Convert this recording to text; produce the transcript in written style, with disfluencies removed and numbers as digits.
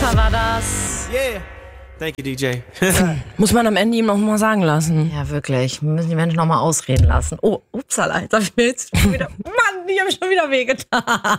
Usher war das. Yeah. Thank you, DJ. Muss man am Ende ihm noch mal sagen lassen. Ja, wirklich. Wir müssen die Menschen noch mal ausreden lassen. Oh, upsala, jetzt hab ich mir jetzt schon wieder... Mann, die haben schon wieder wehgetan.